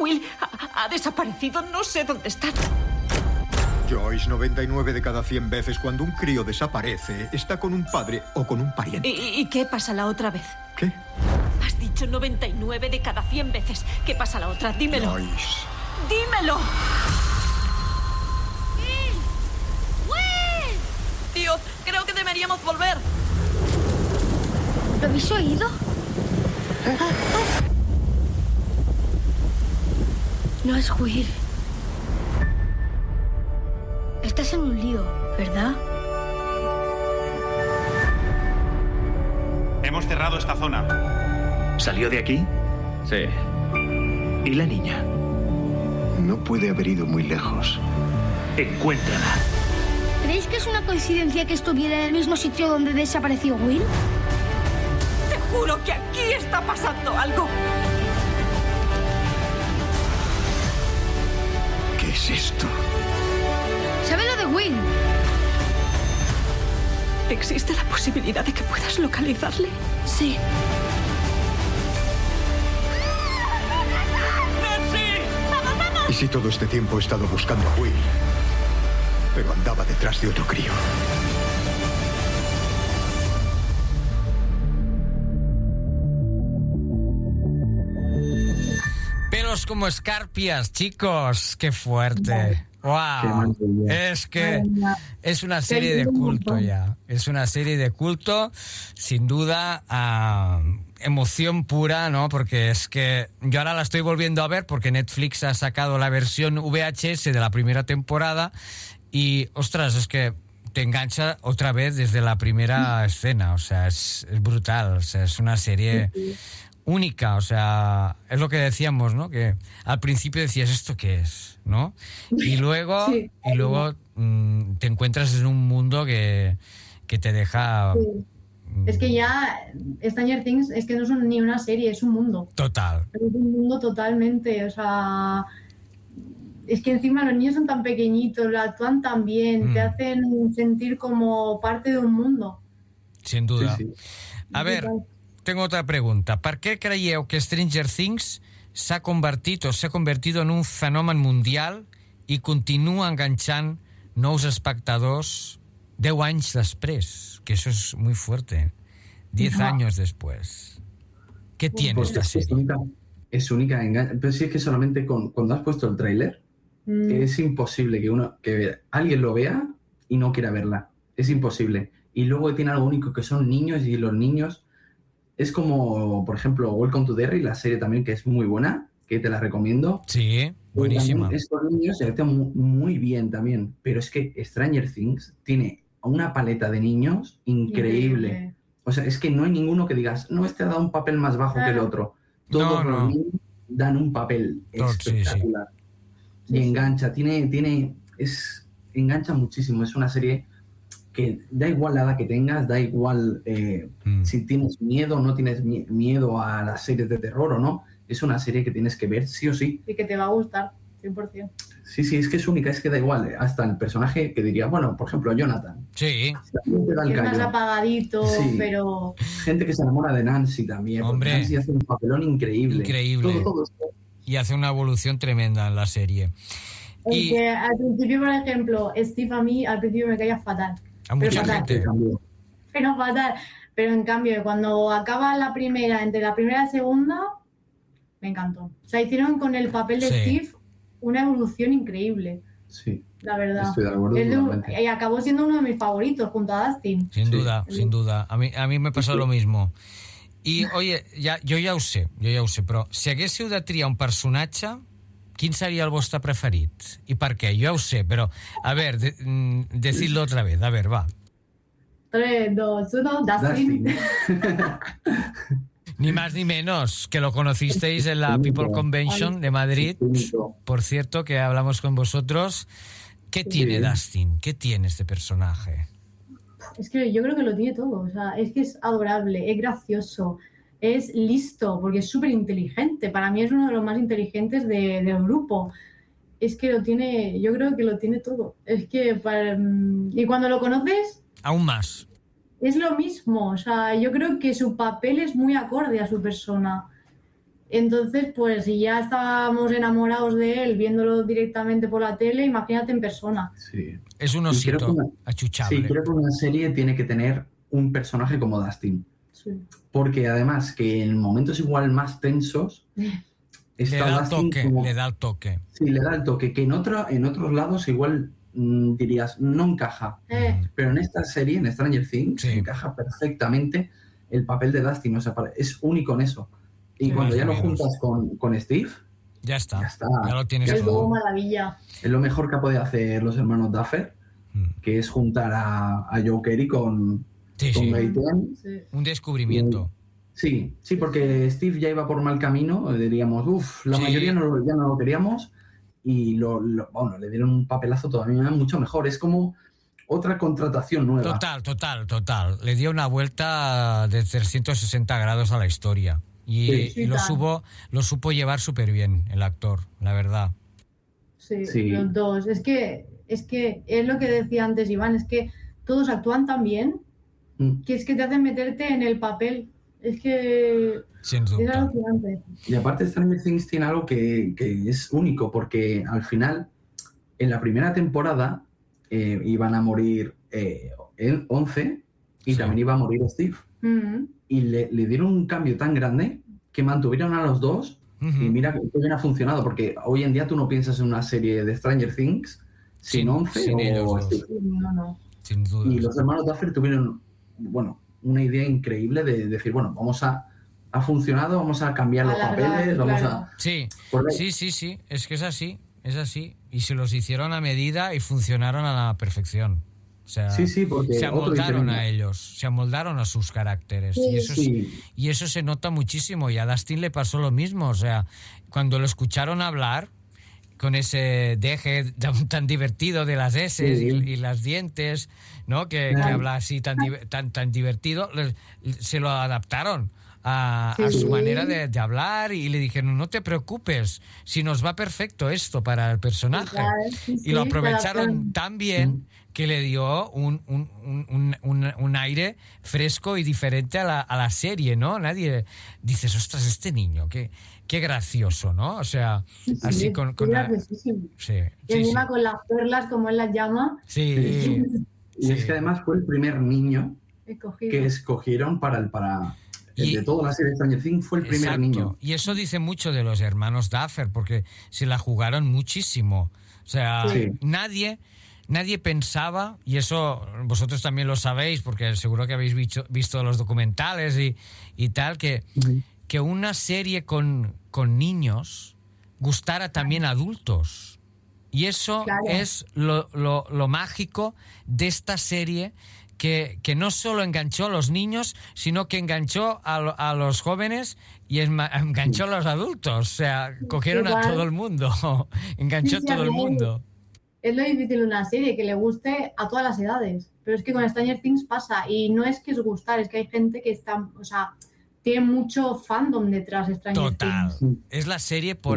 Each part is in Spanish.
Will ha desaparecido. No sé dónde está. Joyce, 99 de cada 100 veces cuando un crío desaparece, está con un padre o con un pariente. ¿Y qué pasa la otra vez? ¿Qué? Has dicho 99 de cada 100 veces. ¿Qué pasa la otra? Dímelo. Joyce. ¡Dímelo! ¡Will! Tío, creo que deberíamos volver. ¿Lo habéis oído? No es Will. Estás en un lío, ¿verdad? Hemos cerrado esta zona. ¿Salió de aquí? Sí. ¿Y la niña? No puede haber ido muy lejos. Encuéntrala. ¿Creéis que es una coincidencia que estuviera en el mismo sitio donde desapareció Will? Te juro que aquí está pasando algo. ¿Qué es esto? ¿Sabe lo de Will? ¿Existe la posibilidad de que puedas localizarle? Sí. ¿Y si todo este tiempo he estado buscando a Will? Pero andaba detrás de otro crío. Pelos como escarpias, chicos. ¡Qué fuerte! ¡Wow! Es que es una serie de culto ya. Es una serie de culto, sin duda, emoción pura, ¿no? Porque es que yo ahora la estoy volviendo a ver porque Netflix ha sacado la versión VHS de la primera temporada y, ostras, es que te engancha otra vez desde la primera escena. O sea, es brutal. O sea, es una serie única. O sea, es lo que decíamos, ¿no? Que al principio decías, ¿esto qué es? ¿No? Y luego, te encuentras en un mundo que te deja... Sí. Es que ya Stranger Things es que no es ni una serie, es un mundo. Total. Es un mundo totalmente, o sea... Es que encima los niños son tan pequeñitos, lo actúan tan bien, te hacen sentir como parte de un mundo. Sin duda. Sí, sí. A ver, tengo otra pregunta. Per què creieu que Stranger Things s'ha convertido en un fenomen mundial i continua enganchant nous espectadors 10 anys després? Que eso es muy fuerte. 10 años después. ¿Qué tiene esta serie? Es única. Pero sí es que solamente cuando has puesto el tráiler, es imposible que alguien lo vea y no quiera verla. Es imposible. Y luego tiene algo único, que son niños, y los niños... Es como, por ejemplo, Welcome to Derry, la serie también, que es muy buena, que te la recomiendo. Sí, buenísima. Estos niños se actúan muy bien también. Pero es que Stranger Things tiene una paleta de niños increíble. O sea, es que no hay ninguno que digas, no, este ha dado un papel más bajo que el otro. Todos los niños dan un papel espectacular. Y engancha, engancha muchísimo. Es una serie que da igual la edad que tengas, da igual si tienes miedo o no tienes miedo a las series de terror o no. Es una serie que tienes que ver sí o sí. Y que te va a gustar, 100%. Sí, es que es única, es que da igual. Hasta el personaje que diría, bueno, por ejemplo, Jonathan. Sí. Que es más apagadito, pero... Gente que se enamora de Nancy también. Hombre. Nancy hace un papelón increíble. Todo. Y hace una evolución tremenda en la serie. Que al principio, por ejemplo, Steve a mí al principio me caía fatal. A mucha gente. Pero fatal. Pero en cambio, cuando acaba la primera, entre la primera y la segunda, me encantó. O sea, hicieron con el papel de Steve una evolución increíble. Sí. La verdad. Estoy de acuerdo. Y acabó siendo uno de mis favoritos junto a Dustin. Sin duda. A mí me pasó lo mismo. I, oye, jo ja ho sé, però si haguéssiu de triar un personatge, quin seria el vostre preferit? I per què? Jo ja ho sé, però, a ver, decidlo otra vez. A ver, va. 3, 2, 1, Dustin. Ni más ni menos, que lo conocisteis en la People Convention de Madrid. Por cierto, que hablamos con vosotros. ¿Qué tiene Dustin? ¿Qué tiene este personaje? Es que yo creo que lo tiene todo. O sea, es que es adorable, es gracioso, es listo, porque es súper inteligente. Para mí es uno de los más inteligentes del grupo. Es que lo tiene, yo creo que lo tiene todo. Es que y cuando lo conoces... Aún más. Es lo mismo. O sea, yo creo que su papel es muy acorde a su persona. Entonces, pues si ya estábamos enamorados de él viéndolo directamente por la tele, imagínate en persona. Sí. Es un osito achuchable. Sí, creo que una serie tiene que tener un personaje como Dustin. Sí. Porque además que en momentos igual más tensos le da el toque. Sí, le da el toque, que en otros lados igual dirías, no encaja. Pero en esta serie, en Stranger Things, encaja perfectamente el papel de Dustin. O sea, es único en eso. Y cuando ya lo juntas con Steve, ya está. Ya lo tienes es todo. Maravilla. Es lo mejor que ha podido hacer los hermanos Duffer, que es juntar a Joe Carey con Gaten. Sí. Un descubrimiento. Sí, porque Steve ya iba por mal camino, diríamos, la mayoría ya no lo queríamos, y le dieron un papelazo todavía mucho mejor. Es como otra contratación nueva. Total. Le dio una vuelta de 360 grados a la historia. Y lo supo llevar súper bien el actor, la verdad. Sí, los dos. Es que es lo que decía antes Iván, es que todos actúan tan bien que es que te hacen meterte en el papel. Es que es alucinante. Y aparte Stranger Things tiene algo que es único, porque al final, en la primera temporada, iban a morir 11 y también iba a morir Steve. Y le dieron un cambio tan grande que mantuvieron a los dos. Y mira que bien ha funcionado, porque hoy en día tú no piensas en una serie de Stranger Things sin 11 sin o ellos Steve. No. Sin duda. Y los hermanos Duffer tuvieron, una idea increíble de decir, ha funcionado, vamos a cambiar los papeles, vamos a... Sí, es que es así. Y se los hicieron a medida y funcionaron a la perfección. O sea, porque se amoldaron a ellos, se amoldaron a sus caracteres. Y eso se nota muchísimo. Y a Dustin le pasó lo mismo. O sea, cuando lo escucharon hablar, con ese deje tan divertido de las S y las dientes, ¿no? Que habla así tan divertido, se lo adaptaron a su manera de hablar y le dijeron, no te preocupes, si nos va perfecto esto para el personaje. Y lo aprovecharon tan bien que le dio un aire fresco y diferente a la serie, ¿no? Nadie dices, ostras, este niño, qué gracioso, ¿no? O sea, así con y encima con las perlas, como él las llama. Y es que además fue el primer niño que escogieron de toda la serie de Stranger Things, fue el primer niño. Y eso dice mucho de los hermanos Duffer, porque se la jugaron muchísimo. O sea, nadie pensaba, y eso vosotros también lo sabéis, porque seguro que habéis visto los documentales y tal, que una serie con niños gustara también a adultos. Y eso es lo mágico de esta serie, que no solo enganchó a los niños, sino que enganchó a los jóvenes y enganchó a los adultos. O sea, cogieron a todo el mundo, enganchó a todo el mundo. Es lo difícil de una serie, que le guste a todas las edades. Pero es que con Stranger Things pasa, y no es que es gustar, es que hay gente que está, tiene mucho fandom detrás de Stranger Things. Es la serie por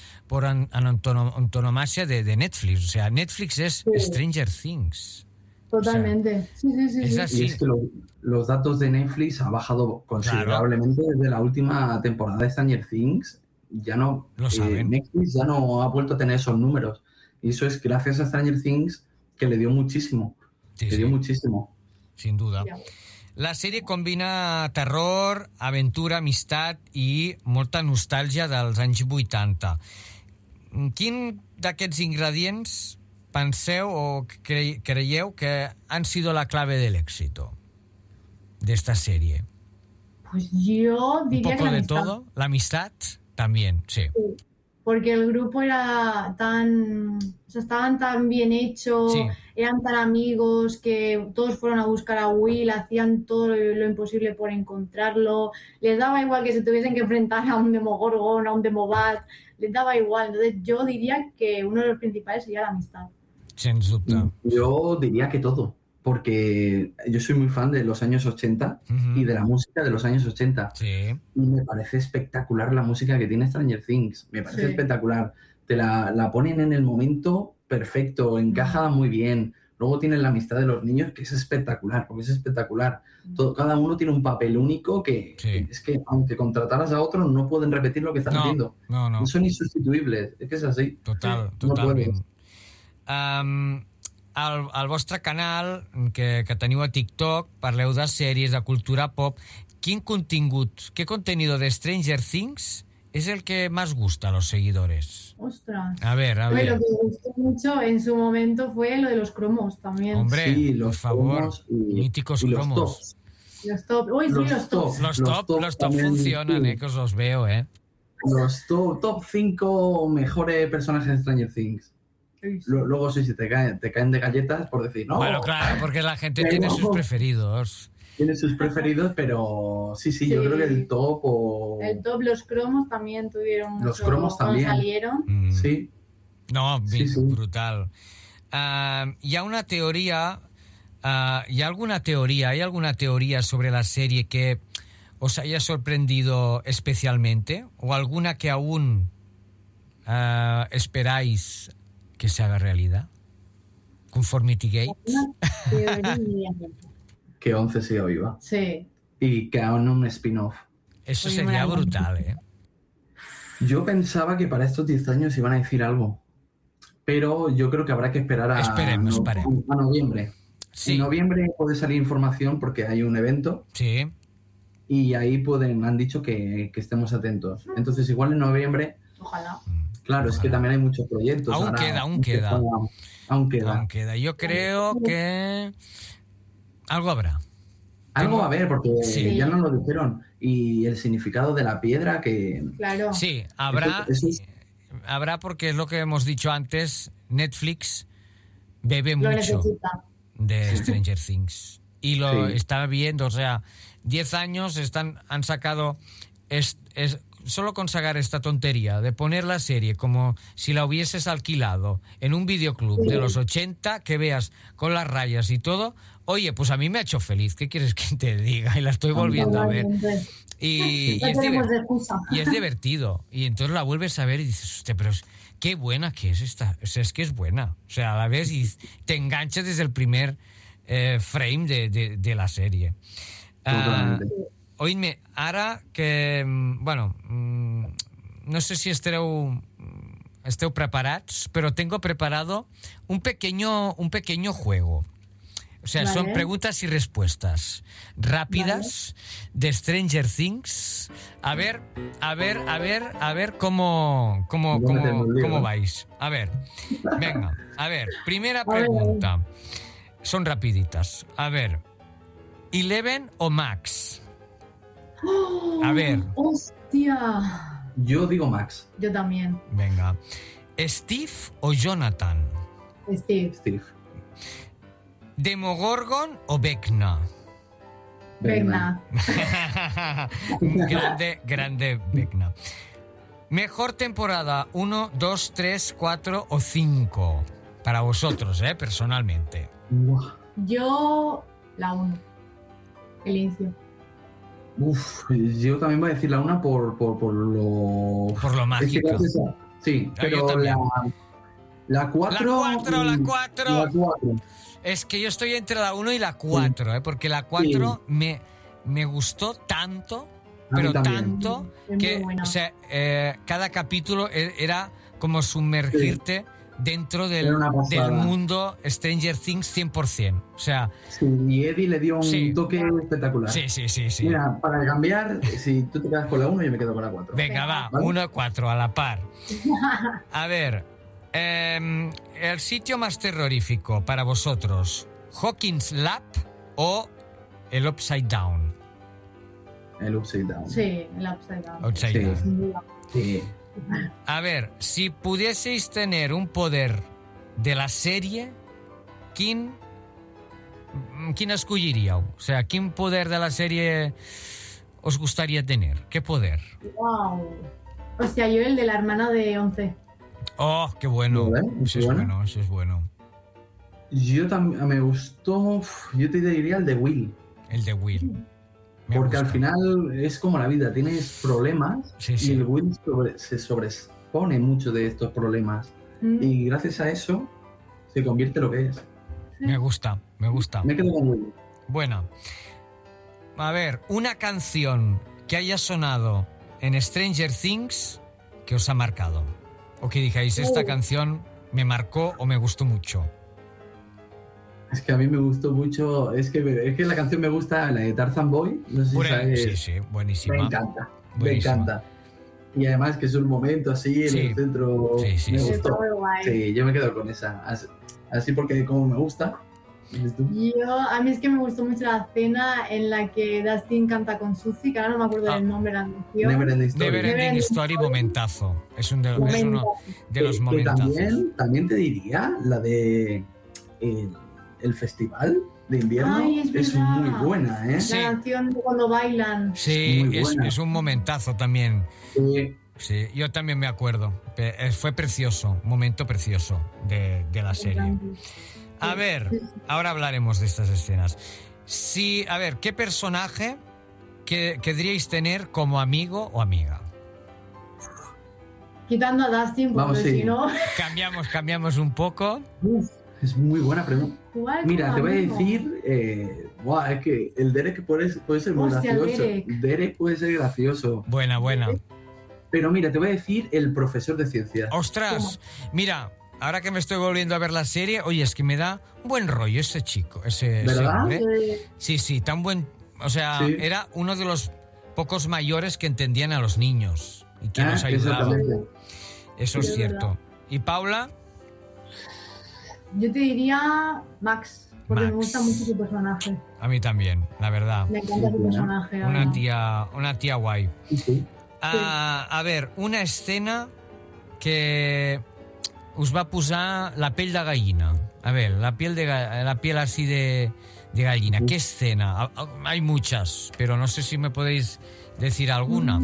antonomasia de Netflix. O sea, Netflix es Stranger Things. Totalmente. Sí. Es así. Y es que los datos de Netflix ha bajado considerablemente desde la última temporada de Stranger Things. Ya no, Netflix ya no ha vuelto a tener esos números. Y eso es gracias a Stranger Things, que le dio muchísimo. Dio muchísimo. Sin duda. La sèrie combina terror, aventura, amistat i molta nostàlgia dels anys 80. Quin d'aquests ingredients penseu o creieu que han sido la clave del éxito de esta serie? Pues yo diría que la amistad. ¿Un poco de todo? ¿La amistad? También, sí. Porque el grupo era tan... O sea, estaban tan bien hechos, eran tan amigos, que todos fueron a buscar a Will, hacían todo lo imposible por encontrarlo. Les daba igual que se tuviesen que enfrentar a un Demogorgon, a un Demobat, les daba igual. Entonces yo diría que uno de los principales sería la amistad. Sens dubte. Yo diría que todo, porque yo soy muy fan de los años 80 y de la música de los años 80. Sí. Y me parece espectacular la música que tiene Stranger Things. Me parece espectacular. Te la ponen en el momento perfecto, encaja muy bien. Luego tienen la amistad de los niños, que es espectacular, porque es espectacular. Cada uno tiene un papel único que es que, aunque contrataras a otros, no pueden repetir lo que están haciendo. No. Son insustituibles, es que es así. Totalment. Al vostre canal, que teniu a TikTok, parleu de sèries, de cultura pop. ¿Qué contenido de Stranger Things es el que más gusta a los seguidores? Ostras. A ver. Lo que me gustó mucho en su momento fue lo de los cromos también. Hombre, sí, por favor, míticos cromos. Los top. Uy, sí, los top. Los top funcionan, que os los veo, Los top 5 mejores personajes de Stranger Things. Luego sí, si te caen de galletas por decir, no. Bueno, claro, porque la gente tiene sus preferidos. Tiene sus preferidos, pero sí, yo creo que el top El top, los cromos también tuvieron mucho. Los cromos también. Salieron. Sí. No, brutal. ¿Hay alguna teoría sobre la serie que os haya sorprendido especialmente? ¿O alguna que aún esperáis que se haga realidad? Conformity Gate. Que 11 siga viva. Sí. Y que hagan un spin-off. Eso sería brutal, Yo pensaba que para estos 10 años iban a decir algo. Pero yo creo que habrá que esperar a noviembre. Sí. En noviembre puede salir información porque hay un evento. Sí. Y ahí han dicho que estemos atentos. Entonces, igual en noviembre. Ojalá. Claro, es que también hay muchos proyectos. Aún queda. Yo creo que algo habrá. Algo va a haber, porque ya nos lo dijeron. Y el significado de la piedra que... Claro. Sí, habrá. Habrá porque es lo que hemos dicho antes. Netflix bebe mucho de Stranger Things. Y lo está viendo, o sea, 10 años han sacado... Solo con sacar esta tontería de poner la serie como si la hubieses alquilado en un videoclub de los 80, que veas con las rayas y todo, oye, pues a mí me ha hecho feliz. ¿Qué quieres que te diga? Y la estoy volviendo a ver. Y es divertido. Y entonces la vuelves a ver y dices, hostia, pero qué buena que es esta. O sea, es que es buena. O sea, a la vez y te enganchas desde el frame de la serie. Oídme, ara que... Bueno, no sé si esteu preparats, pero tengo preparado un pequeño juego. O sea, son preguntas y respuestas rápidas de Stranger Things. A ver cómo vais. A ver, venga, primera pregunta. Son rapiditas. A ver, ¿Eleven o Max? A ver. ¡Hostia! Yo digo Max. Yo también. Venga. ¿Steve o Jonathan? Steve. ¿Demogorgon o Vecna? Vecna. grande Vecna. ¿Mejor temporada 1, 2, 3, 4 o 5? Para vosotros, personalmente. Yo la 1. El inicio. Yo también voy a decir la 1 por lo mágico. Sí, pero la 4. La 4. Es que yo estoy entre la 1 y la 4, porque la 4 me gustó tanto, pero tanto, que o sea, cada capítulo era como sumergirte dentro del mundo Stranger Things 100%. O sea, y Eddie le dio un toque espectacular. Sí. Mira, para cambiar, si tú te quedas con la 1, yo me quedo con la 4. Venga, va, ¿vale? 1 y 4 a la par. A ver, el sitio más terrorífico para vosotros, Hawkins Lab o el Upside Down. El Upside Down. Sí, el Upside Down. Sí. A ver, si pudieseis tener un poder de la serie, quin escolliríeu? O sea, quin poder de la serie os gustaría tener? ¿Qué poder? Wow. Hostia, yo el de la hermana de 11. Oh, qué bueno. Eso es bueno. Yo también me gustó. Yo te diría el de Will. El de Will. Porque al final es como la vida, tienes problemas y el Will se sobrepone mucho de estos problemas. Y gracias a eso se convierte en lo que es. Me gusta. Me quedo con Willy. Buena. A ver, una canción que haya sonado en Stranger Things que os ha marcado. O que digáis, esta canción me marcó o me gustó mucho. Es que a mí me gustó mucho. Es que la canción me gusta, la de Tarzan Boy. No sé si sabes. Sí, buenísima. Me encanta. Buenísima. Me encanta. Y además que es un momento así en el centro. Sí. Me gustó. Sí, yo me quedo con esa. Así porque como me gusta. A mí es que me gustó mucho la escena en la que Dustin canta con Suzy, que ahora no me acuerdo del nombre de la canción. Neverending Story, momentazo. Es uno de los momentazos. También te diría la de el festival de invierno. Ay, es muy buena, ¿eh? La canción de cuando bailan. Sí, es un momentazo también. Sí, yo también me acuerdo. Fue precioso, momento precioso de la serie. A ver, ahora hablaremos de estas escenas. Sí, a ver, ¿qué personaje querríais tener como amigo o amiga? Quitando a Dustin, porque si no... Cambiamos un poco. Es muy buena pregunta. Mira, te voy a decir... es que el Derek puede ser muy gracioso. Derek puede ser gracioso. Buena. Pero mira, te voy a decir el profesor de ciencias. ¡Ostras! Mira... Ahora que me estoy volviendo a ver la serie, oye, es que me da buen rollo ese chico, ¿verdad? Sí, tan buen... O sea, era uno de los pocos mayores que entendían a los niños y que nos ayudaba. Eso es cierto. ¿Verdad? ¿Y Paula? Yo te diría Max, porque me gusta mucho su personaje. A mí también, la verdad. Me encanta su personaje. Una tía guay. Sí. A ver, una escena que... us va posar la pell de gallina. A ver, la piel así de gallina. ¿Qué escena? Hay muchas, pero no sé si me podéis decir alguna.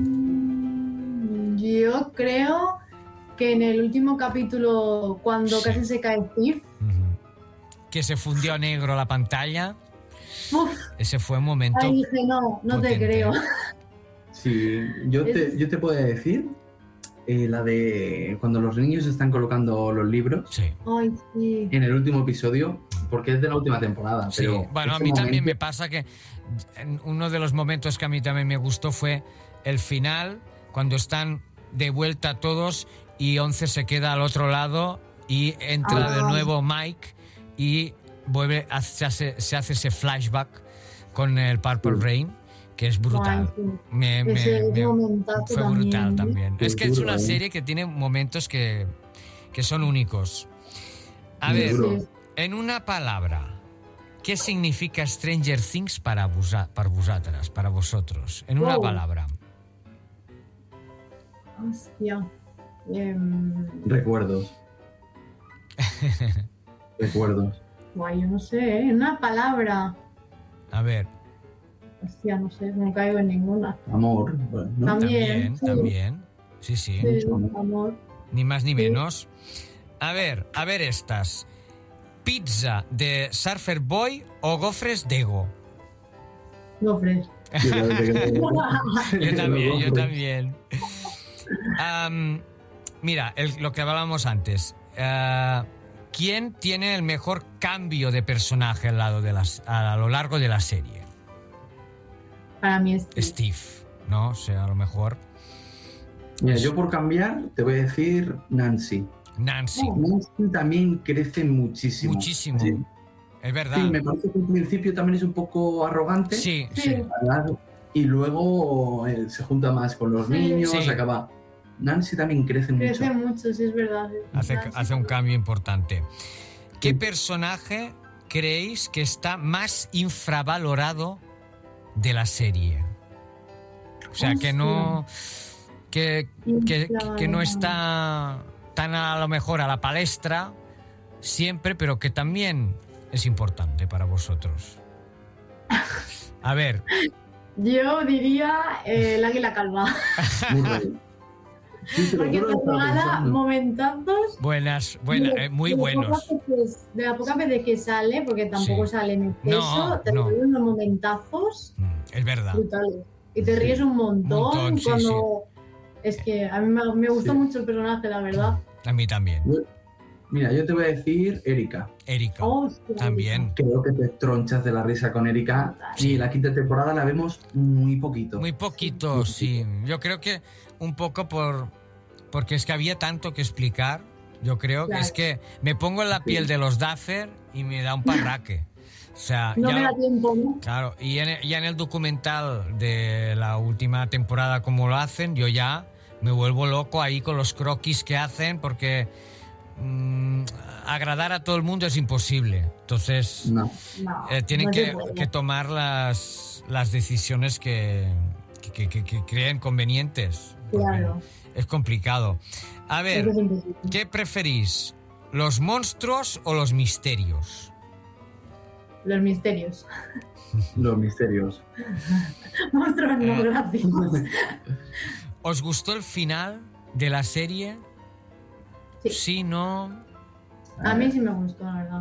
Yo creo que en el último capítulo, cuando casi se cae Steve... Que se fundió a negro la pantalla. Uf, ese fue un momento... Ahí dije, no potente. Te creo. Sí, yo te puedo decir... la de cuando los niños están colocando los libros. Sí. Ay, sí. En el último episodio, porque es de la última temporada. Sí. Pero bueno, a mí también me pasa que uno de los momentos que a mí también me gustó fue el final, cuando están de vuelta todos y 11 se queda al otro lado y entra de nuevo Mike y vuelve, se hace ese flashback con el Purple Rain, que es brutal. Fue brutal también. Es que es una serie que tiene momentos que son únicos. A ver, en una palabra, ¿qué significa Stranger Things para vosotras, para vosotros? En una palabra. Hostia. Recuerdos. Recuerdos. Guay, yo no sé, en una palabra. A ver. Hostia, no sé, no caigo en ninguna. Amor. Bueno, ¿no? También. Sí. Amor. Ni más ni menos. A ver estas. ¿Pizza de Surfer Boy o gofres Dego? Gofres. Yo también. Mira, lo que hablábamos antes. ¿Quién tiene el mejor cambio de personaje a lo largo de la serie? Para mí Steve, ¿no? O sea, a lo mejor... Mira, yo por cambiar te voy a decir Nancy. Nancy también crece muchísimo. Sí. Es verdad. Sí, me parece que al principio también es un poco arrogante. Sí. Y luego se junta más con los niños, acaba... Nancy también crece mucho. Crece mucho, sí, es verdad. Hace un cambio importante. ¿Qué personaje creéis que está más infravalorado de la serie? O sea, que no está tan a lo mejor a la palestra siempre, pero que también es importante para vosotros. A ver. Yo diría el águila calva. Porque te regala momentazos. Muy buenos. De la poca vez que sale, porque tampoco sale en exceso, te regala unos momentazos. Es verdad. Brutales. Y te ríes un montón cuando... Es que a mí me gustó mucho el personaje, la verdad. A mí también. Mira, yo te voy a decir Erika. Erika, Hostia, también. Creo que te tronchas de la risa con Erika. Sí. Y la quinta temporada la vemos muy poquito. Muy poquito, sí. Yo creo que un poco porque es que había tanto que explicar. Yo creo que Claro. es que me pongo en la piel de los Duffer y me da un parraque. O sea, No ya me da tiempo, ¿no? claro, y ya en el documental de la última temporada, como lo hacen, yo ya me vuelvo loco ahí con los croquis que hacen, porque agradar a todo el mundo es imposible. Entonces, No. No, tienen no se puede. que tomar las decisiones que creen convenientes. porque Claro. Es complicado. A ver, Eso es imposible. ¿qué preferís? ¿Los monstruos o los misterios? Los misterios. Los misterios. Monstruos no, gracias. ¿Os gustó el final de la serie? Sí. Sí, no. A mí sí me gustó, la verdad.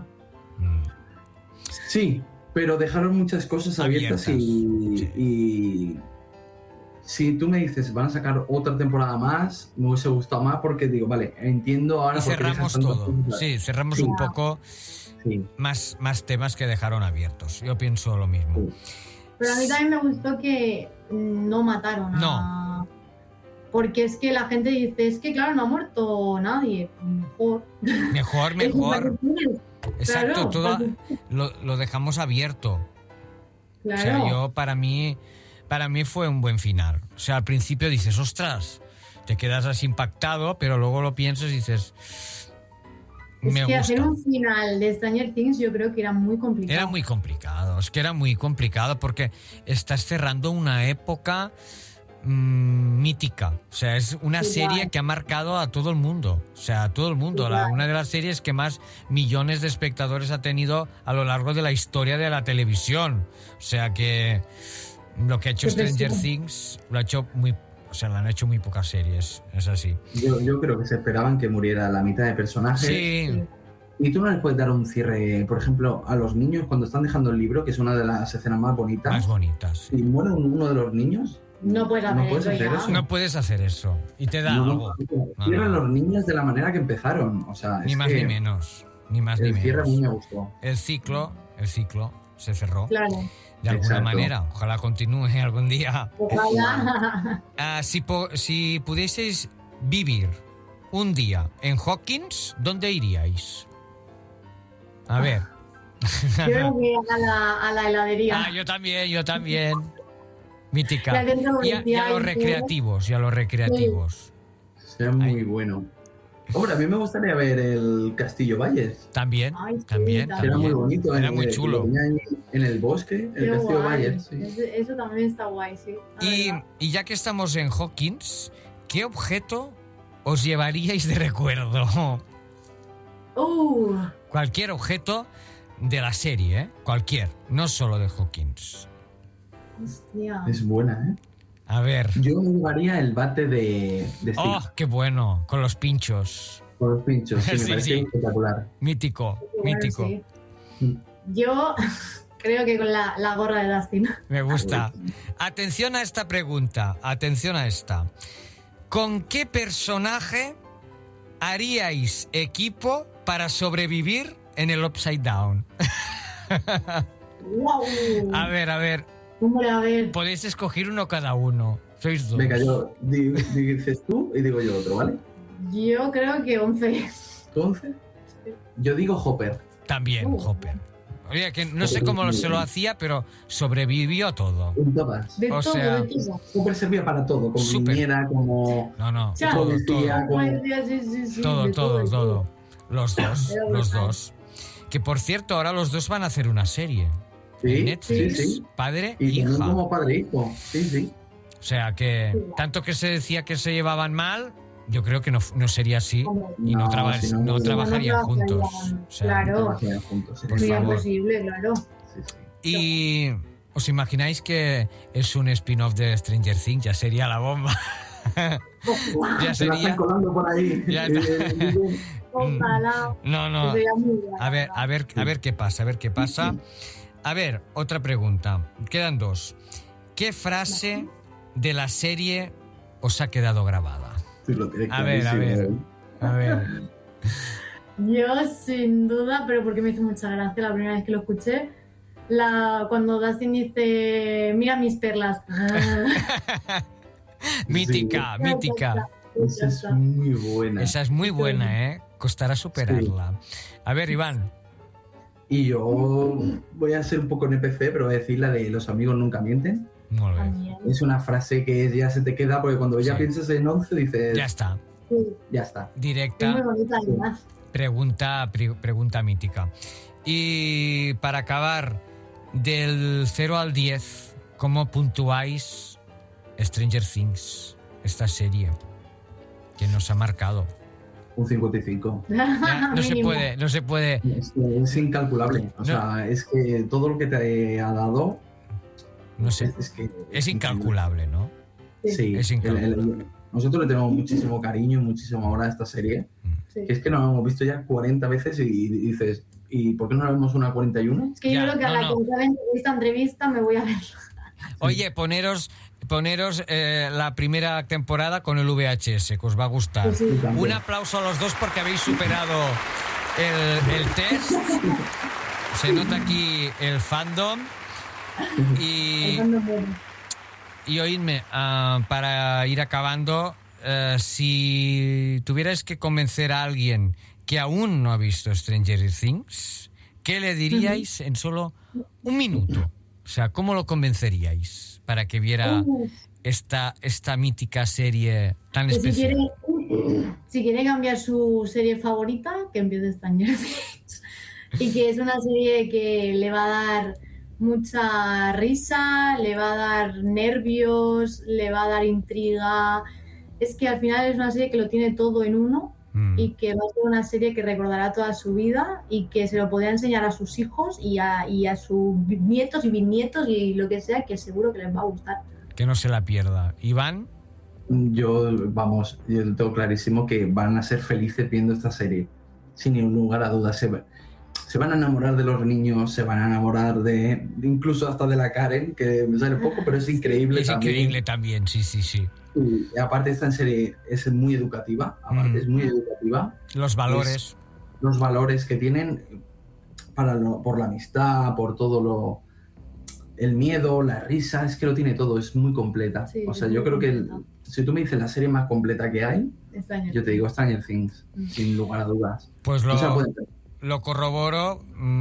Sí, pero dejaron muchas cosas abiertas, y si tú me dices van a sacar otra temporada más, me hubiese gustado más, porque digo, vale, entiendo ahora Y por qué cerramos dejan tantas todo. cosas. Sí, cerramos Sí. un poco Sí. más temas que dejaron abiertos. Yo pienso lo mismo. Pero a mí también me gustó que no mataron a... Porque es que la gente dice, es que claro, no ha muerto nadie. Mejor. Mejor, mejor. Exacto, Claro, todo porque- lo dejamos abierto. Claro. O sea, yo para mí fue un buen final. O sea, al principio dices, ostras, te quedas así impactado, pero luego lo piensas y dices, Es me que hacer gusta. un final de Stranger Things yo creo que era muy complicado. Era muy complicado, es que era muy complicado porque estás cerrando una época mítica. O sea, es una Igual. serie que ha marcado a todo el mundo. O sea, a todo el mundo. Igual. Una de las series que más millones de espectadores ha tenido a lo largo de la historia de la televisión. O sea que lo que ha hecho Qué Stranger presión. Things lo han hecho muy pocas series. Es así. Yo creo que se esperaban que muriera la mitad de personajes. Sí, Y tú no les puedes dar un cierre, por ejemplo, a los niños cuando están dejando el libro, que es una de las escenas más bonitas. más bonitas. Si muere uno de los niños, No puedes hacer, No puedes eso hacer ya. eso. No puedes hacer eso. Y te da algo. Cierran no. los niños de la manera que empezaron. O sea, Ni es más que ni menos. Ni más ni el cierre a mí menos. me gustó. El ciclo se cerró. Claro. De alguna Exacto. manera. Ojalá continúe algún día. Ojalá. Si pudieseis vivir un día en Hawkins, ¿dónde iríais? A ver. Yo creo que a la heladería. Ah, yo también. Mítica. La centro Y a comercial, los recreativos. Sea muy Ay. bueno. Hombre, a mí me gustaría ver el Castillo Valles. También, Ay, sí, también. también. Era muy bonito. Era muy chulo. que tenía ahí en el bosque, el Qué Castillo guay. Valles. Sí. Eso también está guay, sí. la Y, verdad. y ya que estamos en Hawkins, ¿qué objeto os llevaríais de recuerdo? Cualquier objeto de la serie, ¿eh? Cualquier, no solo de Hawkins. Hostia. Es buena, ¿eh? A ver. Yo me llevaría el bate de Steve, ¡Oh, qué bueno! Con los pinchos. con los pinchos. Sí, me Sí, parecía sí. espectacular. Mítico, Bueno, mítico. sí. Yo creo que con la gorra de Dustin. Me gusta. Atención a esta pregunta, atención a esta. ¿Con qué personaje haríais equipo para sobrevivir en el Upside Down? ¡Wow! A ver, Hombre, a ver. podéis escoger uno cada uno. Sois dos. Venga, dices tú y digo yo otro, ¿vale? Yo creo que 11. Entonces, yo digo Hopper. También, Hopper. Oye, que no sé cómo se lo hacía, pero sobrevivió a todo. En todas. De O todo, sea, de todo. Hopper servía para todo, como Súper. niñera, como... No, Ya. todo, Policía, todo. Sí, Todo, de todo, de todo. Los dos, Era los brutal. dos. Que por cierto, ahora los dos van a hacer una serie. Sí, En Netflix, sí, sí. padre e Y también hija. como padre e hijo. Sí, sí. O sea que, tanto que se decía que se llevaban mal, yo creo que no sería así y no, No, si no, no no trabajarían juntos. O sea, Claro. Trabajarían juntos, sí. Por Sería favor. posible, claro. Sí, sí. Y ¿os imagináis que es un spin-off de Stranger Things? Ya sería la bomba. Ya Se la sería. están colando por ahí. Ya está. Ojalá. No. Sería muy guay, A ver, la verdad. a ver qué pasa, a ver qué pasa. A ver, otra pregunta. Quedan dos. ¿Qué frase de la serie os ha quedado grabada? Sí, lo tiene A ver, clarísimo. a ver. Yo, sin duda, pero porque me hizo mucha gracia la primera vez que lo escuché, cuando Dustin dice, mira mis perlas. Mítica, sí. mítica. Esa es muy buena. Esa es muy buena, ¿eh? Costará superarla. Sí. A ver, Iván. Y yo voy a ser un poco NPC, pero voy a decir la de los amigos nunca mienten. Muy bien. Es una frase que ya se te queda, porque cuando ya piensas en 11 dices... Ya está. Ya está. Directa. Es muy bonita, además. Pregunta mítica. Y para acabar, del 0 al 10, ¿cómo puntuáis Stranger Things, esta serie que nos ha marcado? Un 55. No se puede. Es incalculable. O sea, es que todo lo que te ha dado... No sé. Es incalculable, ¿no? Sí. Es incalculable. Nosotros le tenemos muchísimo cariño y muchísimo amor a esta serie. Sí. Que es que nos hemos visto ya 40 veces y dices, ¿y por qué no la vemos una 41? Es que yo creo que a la esta entrevista me voy a ver. Oye, poneros la primera temporada con el VHS, que os va a gustar. Sí, sí. Un aplauso a los dos porque habéis superado el test. Se nota aquí el fandom. Y oídme, para ir acabando, si tuvierais que convencer a alguien que aún no ha visto Stranger Things, ¿qué le diríais en solo un minuto? O sea, ¿cómo lo convenceríais para que viera esta mítica serie tan especial? Si quiere cambiar su serie favorita, que empiece Stranger Things. Y que es una serie que le va a dar mucha risa, le va a dar nervios, le va a dar intriga. Es que al final es una serie que lo tiene todo en uno y que va a ser una serie que recordará toda su vida y que se lo podrá enseñar a sus hijos y a sus nietos y bisnietos y lo que sea, que seguro que les va a gustar. Que no se la pierda. ¿Iván? Yo tengo clarísimo que van a ser felices viendo esta serie, sin ningún lugar a dudas. Se van a enamorar de los niños, se van a enamorar de incluso hasta de la Karen, que me sale poco, pero es increíble también. Es increíble también, sí. Y aparte esta serie es muy educativa, es muy educativa. Los valores. Los valores que tienen por la amistad, por todo el miedo, la risa, es que lo tiene todo, es muy completa. Sí, o sea, yo creo que si tú me dices la serie más completa que hay, yo te digo Stranger Things, sin lugar a dudas. Pues lo corroboro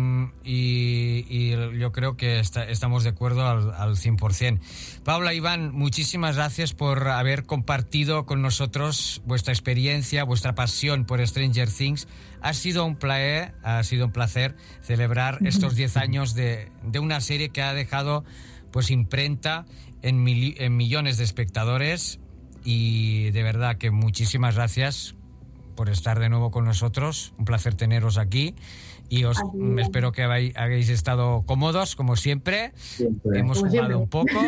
y yo creo que estamos de acuerdo al 100%. Paula, Iván, muchísimas gracias por haber compartido con nosotros vuestra experiencia, vuestra pasión por Stranger Things. Ha sido un placer celebrar estos 10 años de una serie que ha dejado pues imprenta en millones de espectadores, y de verdad que muchísimas gracias por estar de nuevo con nosotros. Un placer teneros aquí y espero que hayáis estado cómodos como siempre. Hemos jugado un poco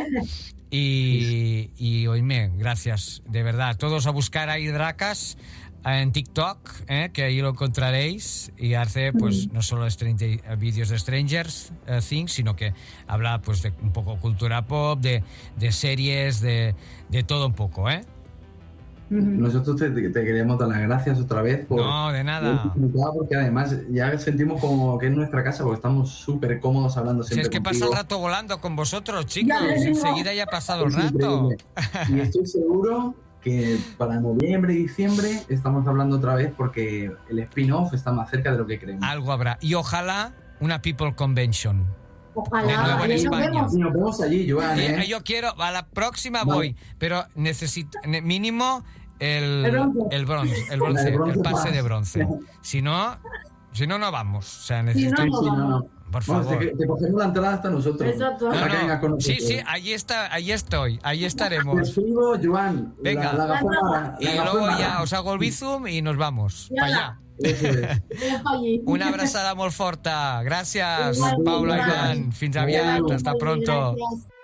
y oíme, gracias de verdad. Todos a buscar ahí Dracas en TikTok, que ahí lo encontraréis, y hace pues no solo vídeos de Stranger Things, sino que habla pues de un poco cultura pop, de series, de todo un poco, Nosotros te queríamos dar las gracias otra vez no, de nada, porque además ya sentimos como que es nuestra casa, porque estamos súper cómodos hablando siempre. Si es que contigo. Pasa el rato volando con vosotros, chicos, enseguida ya ha pasado el rato. Y estoy seguro que para noviembre y diciembre estamos hablando otra vez, porque el spin-off está más cerca de lo que creemos. Algo habrá, y ojalá una People Convention. Ojalá. De nuevo en España. Nos vemos allí, Joan. Yo quiero, a la próxima voy, pero necesito mínimo el bronce, el pase de bronce. Si no vamos. O sea, necesito. No. Por favor. Te cogemos la entrada hasta nosotros. Exacto. Hasta que vengas con nosotros. Sí, ahí estaremos. Te escribo, Joan. Venga. Y luego ya os hago el bizum y nos vamos. Para allá. Una abrazada molt forta. Gràcies, Paula i Iván. Fins aviat. Hasta pronto.